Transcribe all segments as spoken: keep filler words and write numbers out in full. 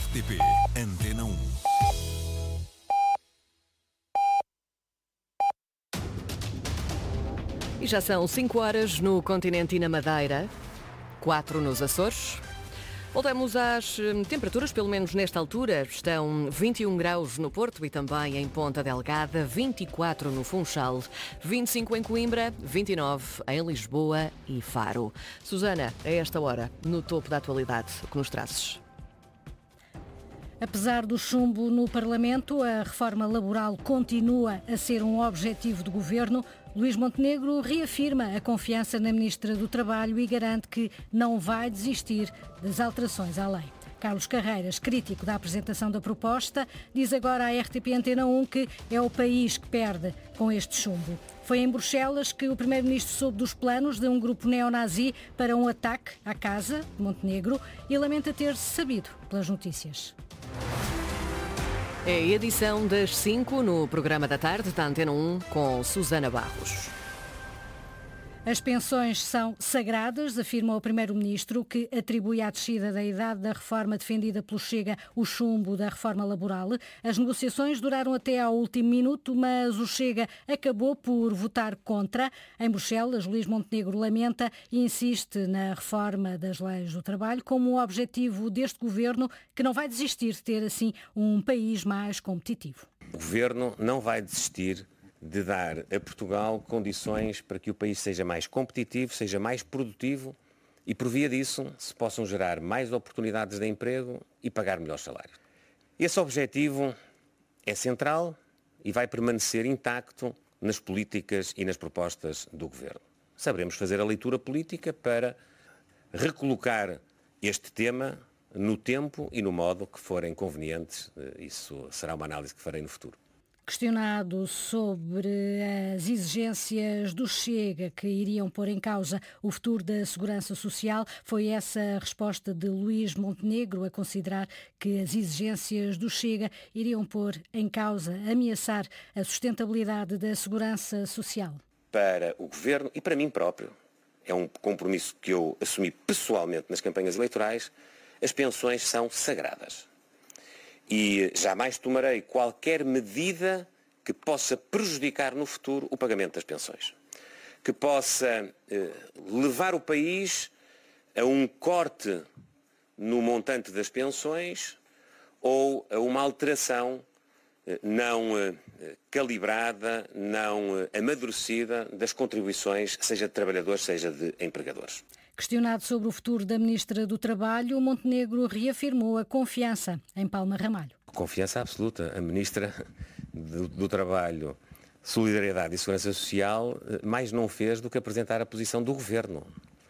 R T P Antena um. E já são cinco horas no continente e na Madeira, quatro nos Açores. Voltamos às temperaturas, pelo menos nesta altura. Estão vinte e um graus no Porto e também em Ponta Delgada, vinte e quatro no Funchal, vinte e cinco em Coimbra, vinte e nove em Lisboa e Faro. Susana, a esta hora, no topo da atualidade, o que nos trazes? Apesar do chumbo no Parlamento, a reforma laboral continua a ser um objetivo do Governo. Luís Montenegro reafirma a confiança na Ministra do Trabalho e garante que não vai desistir das alterações à lei. Carlos Carreiras, crítico da apresentação da proposta, diz agora à R T P Antena um que é o país que perde com este chumbo. Foi em Bruxelas que o Primeiro-Ministro soube dos planos de um grupo neonazi para um ataque à casa de Montenegro e lamenta ter-se sabido pelas notícias. É a edição das cinco no programa da tarde da Antena um com Susana Barros. As pensões são sagradas, afirma o Primeiro-Ministro, que atribui à descida da idade da reforma defendida pelo Chega o chumbo da reforma laboral. As negociações duraram até ao último minuto, mas o Chega acabou por votar contra. Em Bruxelas, Luís Montenegro lamenta e insiste na reforma das leis do trabalho como um objetivo deste governo, que não vai desistir de ter, assim, um país mais competitivo. O governo não vai desistir de dar a Portugal condições para que o país seja mais competitivo, seja mais produtivo e, por via disso, se possam gerar mais oportunidades de emprego e pagar melhores salários. Esse objetivo é central e vai permanecer intacto nas políticas e nas propostas do Governo. Saberemos fazer a leitura política para recolocar este tema no tempo e no modo que forem convenientes. Isso será uma análise que farei no futuro. Questionado sobre as exigências do Chega que iriam pôr em causa o futuro da segurança social, foi essa a resposta de Luís Montenegro, a considerar que as exigências do Chega iriam pôr em causa, ameaçar a sustentabilidade da segurança social. Para o Governo e para mim próprio, é um compromisso que eu assumi pessoalmente nas campanhas eleitorais, as pensões são sagradas. E jamais tomarei qualquer medida que possa prejudicar no futuro o pagamento das pensões. Que possa eh, levar o país a um corte no montante das pensões ou a uma alteração eh, não eh, calibrada, não eh, amadurecida das contribuições, seja de trabalhadores, seja de empregadores. Questionado sobre o futuro da Ministra do Trabalho, Montenegro reafirmou a confiança em Palma Ramalho. Confiança absoluta. A Ministra do, do Trabalho, Solidariedade e Segurança Social mais não fez do que apresentar a posição do Governo.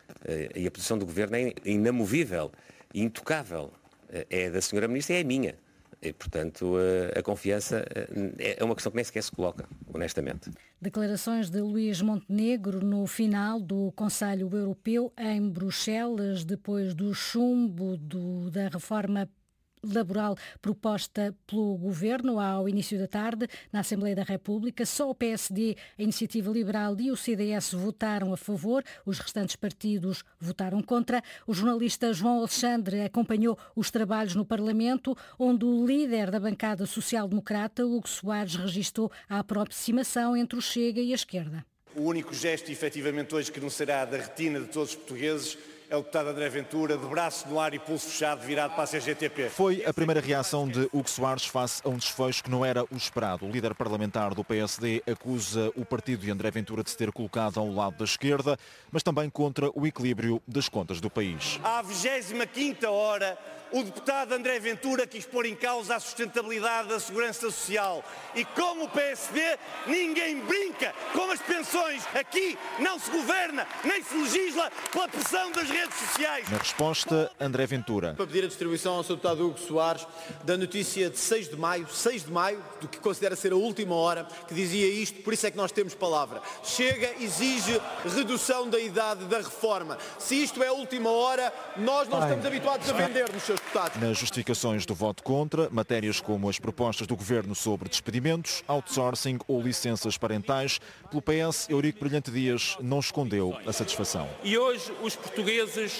E a posição do Governo é inamovível, intocável. É da senhora Ministra e é a minha. E, portanto, a confiança é uma questão que nem sequer se coloca, honestamente. Declarações de Luís Montenegro no final do Conselho Europeu em Bruxelas, depois do chumbo do, da reforma laboral proposta pelo Governo ao início da tarde na Assembleia da República. Só o P S D, a Iniciativa Liberal e o C D S votaram a favor, os restantes partidos votaram contra. O jornalista João Alexandre acompanhou os trabalhos no Parlamento, onde o líder da bancada social-democrata, Hugo Soares, registou a aproximação entre o Chega e a esquerda. O único gesto, efetivamente, hoje que não será da retina de todos os portugueses é o deputado André Ventura, de braço no ar e pulso fechado, virado para a C G T P. Foi a primeira reação de Hugo Soares face a um desfecho que não era o esperado. O líder parlamentar do P S D acusa o partido de André Ventura de se ter colocado ao lado da esquerda, mas também contra o equilíbrio das contas do país. À vigésima quinta hora, o deputado André Ventura quis pôr em causa a sustentabilidade da segurança social. E como o P S D, ninguém brinca com as pensões. Aqui não se governa, nem se legisla pela pressão das redes sociais. Na resposta, André Ventura. Para pedir a distribuição ao seu deputado Hugo Soares da notícia de seis de maio, seis de maio, do que considera ser a última hora, que dizia isto, por isso é que nós temos palavra. Chega, exige redução da idade da reforma. Se isto é a última hora, nós não estamos habituados a vender-nos, seus deputados. Nas justificações do voto contra, matérias como as propostas do Governo sobre despedimentos, outsourcing ou licenças parentais, pelo P S, Eurico Brilhante Dias não escondeu a satisfação. E hoje os portugueses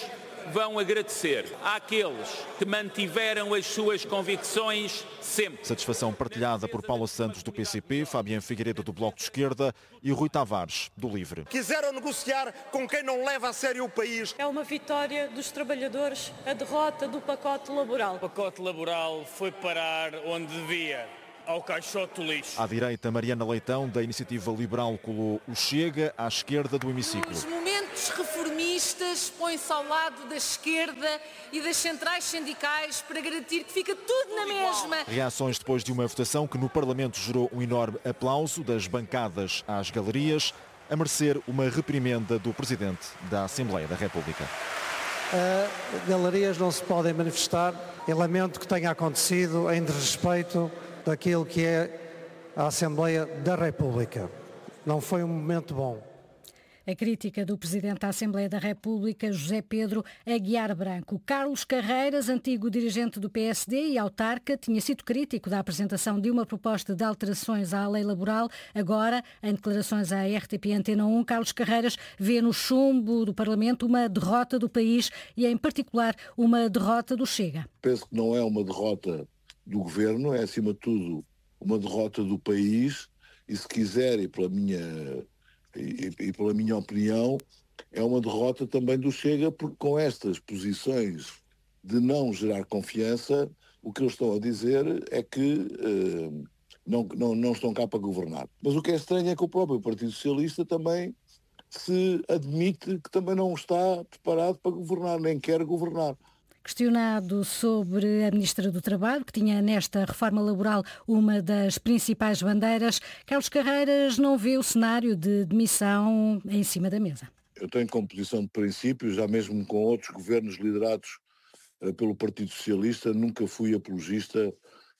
vão agradecer àqueles que mantiveram as suas convicções sempre. Satisfação partilhada por Paula Santos do P C P, Fabián Figueiredo do Bloco de Esquerda e Rui Tavares do Livre. Quiseram negociar com quem não leva a sério o país. É uma vitória dos trabalhadores, a derrota do pacote laboral. O pacote laboral foi parar onde devia, ao caixote do lixo. À direita, Mariana Leitão, da Iniciativa Liberal, colou o Chega à esquerda do hemiciclo. Os momentos reformistas põem-se ao lado da esquerda e das centrais sindicais para garantir que fica tudo na mesma. Reações depois de uma votação que no Parlamento gerou um enorme aplauso das bancadas às galerias, a merecer uma reprimenda do Presidente da Assembleia da República. Uh, galerias não se podem manifestar. Eu lamento que tenha acontecido em desrespeito daquilo que é a Assembleia da República. Não foi um momento bom. A crítica do Presidente da Assembleia da República, José Pedro Aguiar Branco. Carlos Carreiras, antigo dirigente do P S D e autarca, tinha sido crítico da apresentação de uma proposta de alterações à lei laboral. Agora, em declarações à R T P Antena um, Carlos Carreiras vê no chumbo do Parlamento uma derrota do país e, em particular, uma derrota do Chega. Penso que não é uma derrota do Governo, é, acima de tudo, uma derrota do país e, se quiser, e pela minha... E, e pela minha opinião, é uma derrota também do Chega, porque com estas posições de não gerar confiança, o que eles estão a dizer é que uh, não, não, não estão cá para governar. Mas o que é estranho é que o próprio Partido Socialista também se admite que também não está preparado para governar, nem quer governar. Questionado sobre a Ministra do Trabalho, que tinha nesta reforma laboral uma das principais bandeiras, Carlos Carreiras não vê o cenário de demissão em cima da mesa. Eu tenho como posição de princípio, já mesmo com outros governos liderados uh, pelo Partido Socialista, nunca fui apologista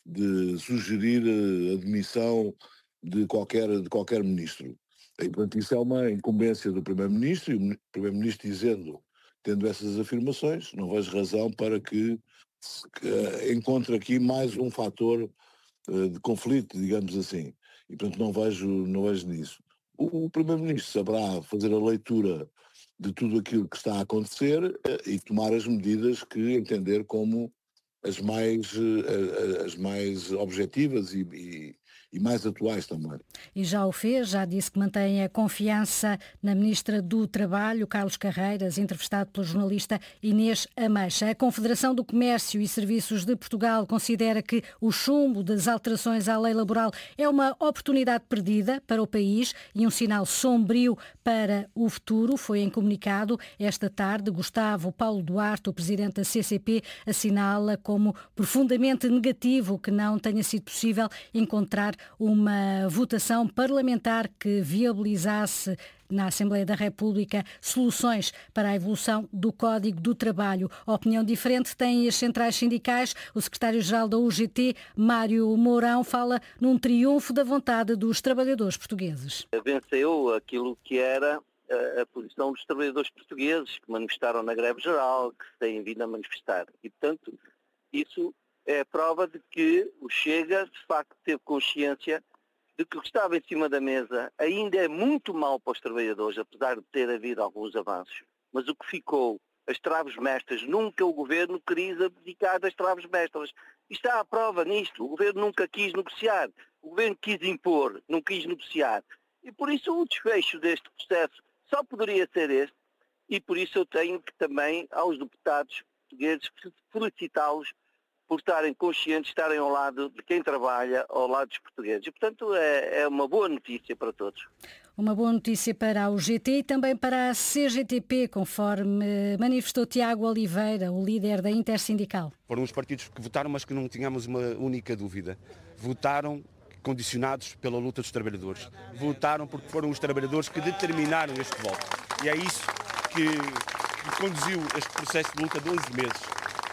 de sugerir uh, a demissão de qualquer, de qualquer ministro. E, portanto, isso é uma incumbência do Primeiro-Ministro, e o Primeiro-Ministro dizendo... Tendo essas afirmações, não vejo razão para que, que uh, encontre aqui mais um fator uh, de conflito, digamos assim. E, portanto, não vejo, não vejo nisso. O, o Primeiro-Ministro saberá fazer a leitura de tudo aquilo que está a acontecer uh, e tomar as medidas que entender como as mais, uh, as mais objetivas e, e e mais atuais também. E já o fez, já disse que mantém a confiança na Ministra do Trabalho, Carlos Carreiras, entrevistado pelo jornalista Inês Ameixa. A Confederação do Comércio e Serviços de Portugal considera que o chumbo das alterações à lei laboral é uma oportunidade perdida para o país e um sinal sombrio para o futuro. Foi em comunicado esta tarde. Gustavo Paulo Duarte, o presidente da C C P, assinala como profundamente negativo que não tenha sido possível encontrar uma votação parlamentar que viabilizasse na Assembleia da República soluções para a evolução do Código do Trabalho. A opinião diferente têm as centrais sindicais. O secretário-geral da U G T, Mário Mourão, fala num triunfo da vontade dos trabalhadores portugueses. Venceu aquilo que era a posição dos trabalhadores portugueses que manifestaram na greve geral, que têm vindo a manifestar. E, portanto, isso é a prova de que o Chega, de facto, teve consciência de que o que estava em cima da mesa ainda é muito mau para os trabalhadores, apesar de ter havido alguns avanços. Mas o que ficou, as traves mestras, nunca o Governo quis abdicar das traves mestras. E está à prova nisto. O Governo nunca quis negociar. O Governo quis impor, não quis negociar. E por isso o desfecho deste processo só poderia ser este. E por isso eu tenho que também, aos deputados portugueses, felicitá-los por estarem conscientes, estarem ao lado de quem trabalha, ao lado dos portugueses. E, portanto, é, é uma boa notícia para todos. Uma boa notícia para a U G T e também para a C G T P, conforme manifestou Tiago Oliveira, o líder da Intersindical. Foram os partidos que votaram, mas que não tínhamos uma única dúvida. Votaram condicionados pela luta dos trabalhadores. Votaram porque foram os trabalhadores que determinaram este voto. E é isso que, que conduziu este processo de luta de onze meses.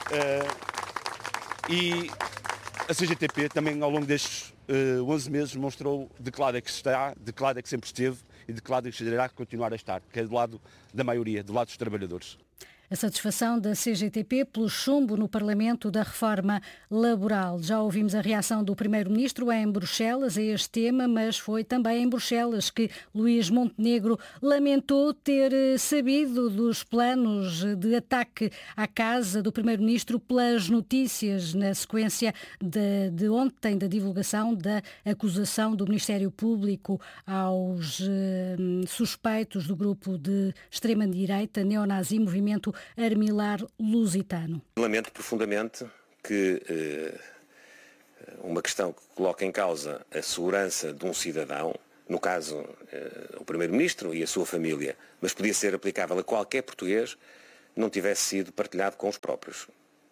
Uh, E a C G T P também ao longo destes uh, onze meses mostrou de que lado é que está, de que lado é que sempre esteve e de que lado é que irá continuar a estar, que é do lado da maioria, do lado dos trabalhadores. A satisfação da C G T P pelo chumbo no Parlamento da reforma laboral. Já ouvimos a reação do Primeiro-Ministro em Bruxelas a este tema, mas foi também em Bruxelas que Luís Montenegro lamentou ter sabido dos planos de ataque à casa do Primeiro-Ministro pelas notícias na sequência de, de ontem da divulgação da acusação do Ministério Público aos eh, suspeitos do grupo de extrema-direita neonazi Movimento Armilar Lusitano. Lamento profundamente que eh, uma questão que coloca em causa a segurança de um cidadão, no caso eh, o Primeiro-Ministro e a sua família, mas podia ser aplicável a qualquer português, não tivesse sido partilhado com os próprios.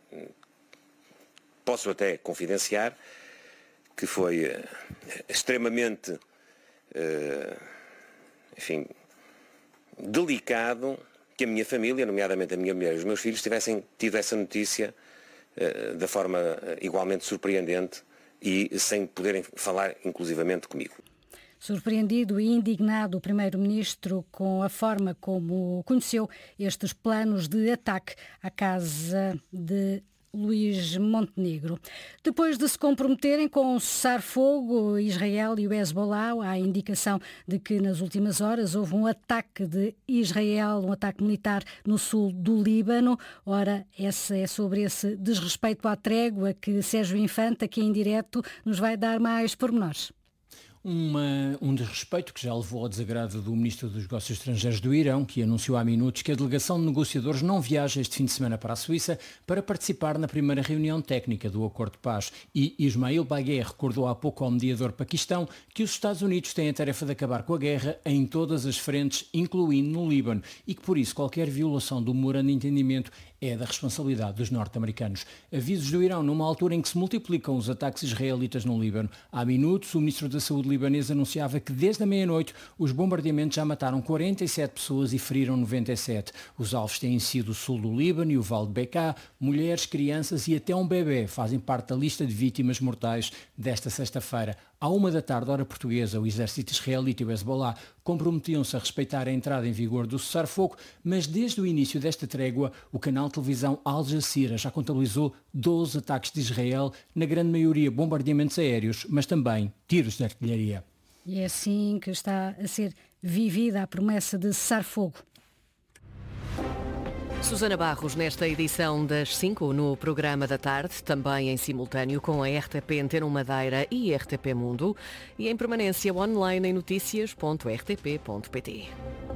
Posso até confidenciar que foi eh, extremamente, eh, enfim, delicado que a minha família, nomeadamente a minha mulher e os meus filhos, tivessem tido essa notícia uh, da forma uh, igualmente surpreendente e sem poderem falar inclusivamente comigo. Surpreendido e indignado o Primeiro-Ministro com a forma como conheceu estes planos de ataque à casa de Luís Montenegro. Depois de se comprometerem com o cessar-fogo, Israel e o Hezbollah, há a indicação de que nas últimas horas houve um ataque de Israel, um ataque militar no sul do Líbano. Ora, essa é sobre esse desrespeito à trégua que Sérgio Infante, aqui em direto, nos vai dar mais pormenores. Uma, um desrespeito que já levou ao desagrado do Ministro dos Negócios Estrangeiros do Irão, que anunciou há minutos que a delegação de negociadores não viaja este fim de semana para a Suíça para participar na primeira reunião técnica do Acordo de Paz. E Ismail Bagué recordou há pouco ao mediador Paquistão que os Estados Unidos têm a tarefa de acabar com a guerra em todas as frentes, incluindo no Líbano, e que por isso qualquer violação do memorando de entendimento é da responsabilidade dos norte-americanos. Avisos do Irão numa altura em que se multiplicam os ataques israelitas no Líbano. Há minutos, o Ministro da Saúde libanês anunciava que desde a meia-noite os bombardeamentos já mataram quarenta e sete pessoas e feriram noventa e sete. Os alvos têm sido o sul do Líbano e o Vale de Bekaa. Mulheres, crianças e até um bebê fazem parte da lista de vítimas mortais desta sexta-feira. À uma da tarde, hora portuguesa, o exército israelita e o Hezbollah comprometiam-se a respeitar a entrada em vigor do cessar-fogo, mas desde o início desta trégua, o canal de televisão Al Jazeera já contabilizou doze ataques de Israel, na grande maioria bombardeamentos aéreos, mas também tiros de artilharia. E é assim que está a ser vivida a promessa de cessar-fogo. Susana Barros, nesta edição das cinco, no programa da tarde, também em simultâneo com a R T P Antena Madeira e R T P Mundo, e em permanência online em notícias ponto r t p ponto p t.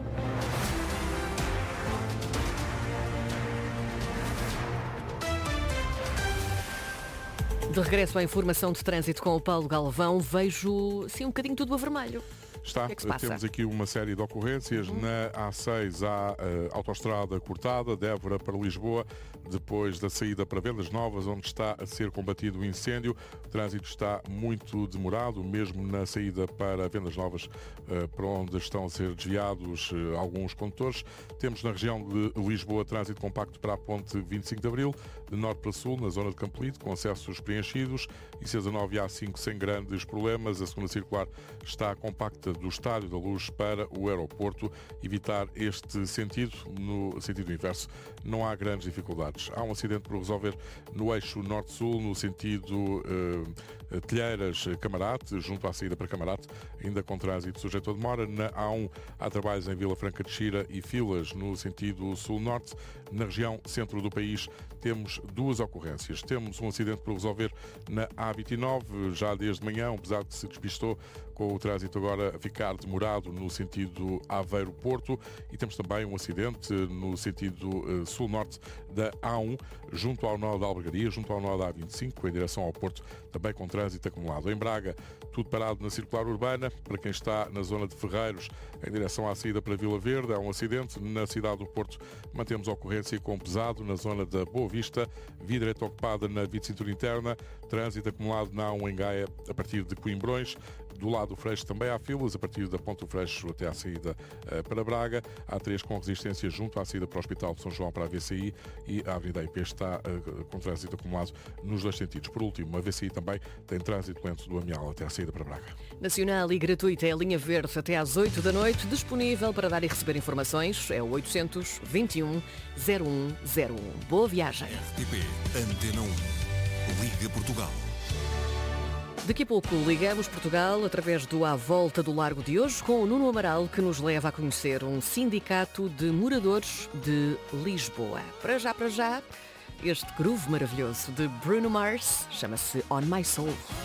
De regresso à informação de trânsito com o Paulo Galvão, vejo sim um bocadinho tudo a vermelho. Está, que é que temos aqui uma série de ocorrências. Uhum. Na A seis há uh, autoestrada cortada, de Évora para Lisboa, depois da saída para Vendas Novas, onde está a ser combatido o incêndio. O trânsito está muito demorado, mesmo na saída para Vendas Novas, uh, para onde estão a ser desviados uh, alguns condutores. Temos na região de Lisboa trânsito compacto para a ponte vinte e cinco de Abril, de norte para sul, na zona de Campolide, com acessos preenchidos. I C dezanove e A cinco sem grandes problemas. A segunda circular está compacta do Estádio da Luz para o aeroporto. Evitar este sentido, no sentido inverso, não há grandes dificuldades. Há um acidente por resolver no eixo norte-sul, no sentido uh, Telheiras-Camarate, junto à saída para Camarate, ainda com trânsito sujeito a demora. Na A um há trabalhos em Vila Franca de Xira e filas no sentido sul-norte. Na região centro do país temos duas ocorrências. Temos um acidente por resolver na A vinte e nove, já desde manhã, apesar de se despistou, com o trânsito agora a ficar demorado no sentido Aveiro-Porto, e temos também um acidente no sentido uh, sul-norte da A um, junto ao nó da Albergaria, junto ao nó da A vinte e cinco, em direção ao Porto, também com trânsito acumulado. Em Braga, tudo parado na circular urbana. Para quem está na zona de Ferreiros, em direção à saída para Vila Verde, há um acidente. Na cidade do Porto, mantemos a ocorrência com pesado na zona da Boa Vista, via direita ocupada na via de cintura interna, trânsito acumulado na A um em Gaia, a partir de Coimbrões. Do lado do Freixo também há filas, a partir da Ponte do Freixo até à saída para Braga. Há três com resistência junto à saída para o Hospital de São João para a V C I e a Avenida I P está com trânsito acumulado nos dois sentidos. Por último, a V C I também tem trânsito lento do Amial até à saída para Braga. Nacional e gratuita é a linha verde até às oito da noite, disponível para dar e receber informações. É o oitocentos, vinte e um, zero um zero um. Boa viagem. R T P Antena um. Liga Portugal. Daqui a pouco ligamos Portugal através do À Volta do Largo de hoje com o Nuno Amaral, que nos leva a conhecer um sindicato de moradores de Lisboa. Para já, para já, este groove maravilhoso de Bruno Mars chama-se On My Soul.